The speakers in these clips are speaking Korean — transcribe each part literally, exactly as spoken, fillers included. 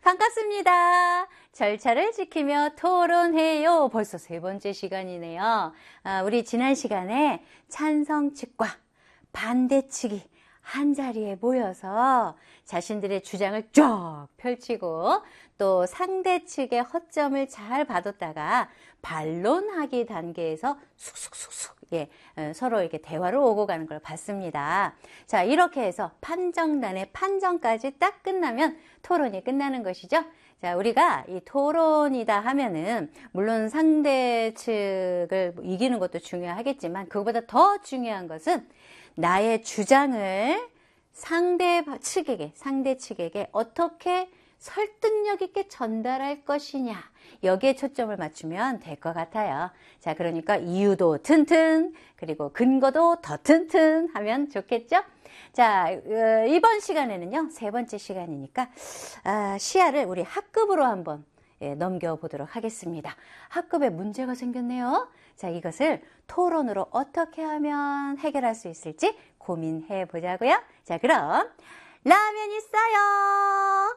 반갑습니다. 절차를 지키며 토론해요. 벌써 세 번째 시간이네요. 아, 우리 지난 시간에 찬성 측과 반대 측이 한자리에 모여서 자신들의 주장을 쫙 펼치고 또 상대 측의 허점을 잘 봐뒀다가 반론하기 단계에서 쑥쑥쑥쑥 예, 서로 이렇게 대화를 오고 가는 걸 봤습니다. 자, 이렇게 해서 판정단의 판정까지 딱 끝나면 토론이 끝나는 것이죠. 자, 우리가 이 토론이다 하면은 물론 상대 측을 이기는 것도 중요하겠지만 그것보다 더 중요한 것은 나의 주장을 상대 측에게, 상대 측에게 어떻게 설득력 있게 전달할 것이냐, 여기에 초점을 맞추면 될 것 같아요. 자, 그러니까 이유도 튼튼, 그리고 근거도 더 튼튼 하면 좋겠죠? 자, 이번 시간에는요, 세 번째 시간이니까 아, 시야를 우리 학급으로 한번 예, 넘겨보도록 하겠습니다. 학급에 문제가 생겼네요. 자, 이것을 토론으로 어떻게 하면 해결할 수 있을지 고민해 보자고요. 자, 그럼 라면 있어요.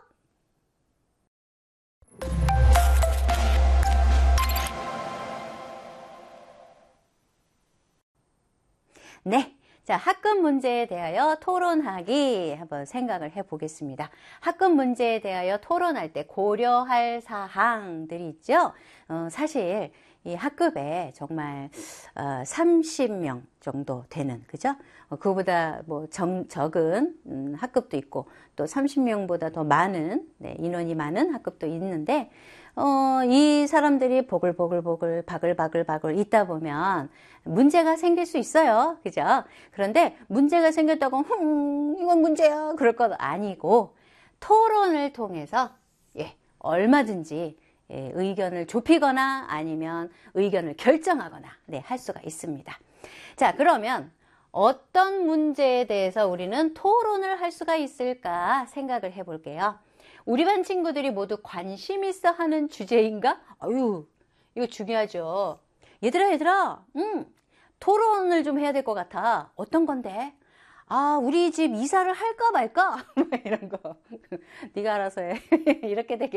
네. 자, 학급 문제에 대하여 토론하기 한번 생각을 해 보겠습니다. 학급 문제에 대하여 토론할 때 고려할 사항들이 있죠. 어, 사실 이 학급에 정말 어, 삼십 명 정도 되는, 그죠? 어, 그보다 뭐 정, 적은 음, 학급도 있고 또 삼십 명보다 더 많은 네, 인원이 많은 학급도 있는데 어, 이 사람들이 보글보글보글 바글바글바글 있다 보면 문제가 생길 수 있어요. 그죠? 그런데 문제가 생겼다고 흠, 이건 문제야 그럴 것 아니고 토론을 통해서 예, 얼마든지 예, 의견을 좁히거나 아니면 의견을 결정하거나 네, 할 수가 있습니다. 자, 그러면 어떤 문제에 대해서 우리는 토론을 할 수가 있을까 생각을 해볼게요. 우리 반 친구들이 모두 관심 있어 하는 주제인가? 아유, 이거 중요하죠. 얘들아, 얘들아, 음, 토론을 좀 해야 될 것 같아. 어떤 건데? 아, 우리 집 이사를 할까 말까? 이런 거. 네가 알아서 해. 이렇게 되겠